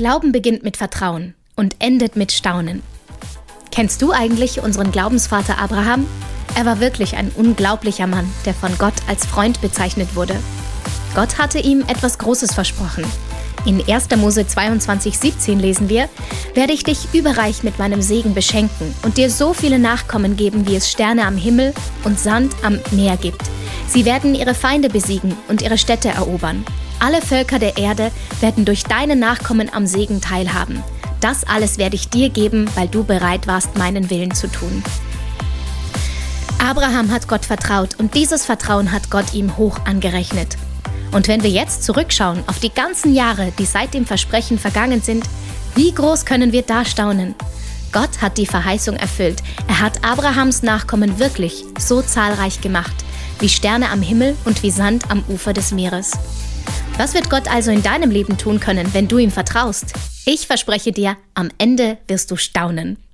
Glauben beginnt mit Vertrauen und endet mit Staunen. Kennst du eigentlich unseren Glaubensvater Abraham? Er war wirklich ein unglaublicher Mann, der von Gott als Freund bezeichnet wurde. Gott hatte ihm etwas Großes versprochen. In 1. Mose 22,17 lesen wir: Werde ich dich überreich mit meinem Segen beschenken und dir so viele Nachkommen geben, wie es Sterne am Himmel und Sand am Meer gibt. Sie werden ihre Feinde besiegen und ihre Städte erobern. Alle Völker der Erde werden durch deine Nachkommen am Segen teilhaben. Das alles werde ich dir geben, weil du bereit warst, meinen Willen zu tun. Abraham hat Gott vertraut und dieses Vertrauen hat Gott ihm hoch angerechnet. Und wenn wir jetzt zurückschauen auf die ganzen Jahre, die seit dem Versprechen vergangen sind, wie groß können wir da staunen? Gott hat die Verheißung erfüllt. Er hat Abrahams Nachkommen wirklich so zahlreich gemacht, wie Sterne am Himmel und wie Sand am Ufer des Meeres. Was wird Gott also in deinem Leben tun können, wenn du ihm vertraust? Ich verspreche dir, am Ende wirst du staunen.